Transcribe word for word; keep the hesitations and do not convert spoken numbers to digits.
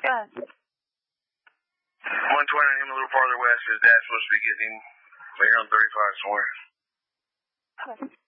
Go ahead. one twenty, him a little farther west. His dad's supposed to be getting him later on thirty-five somewhere. Okay.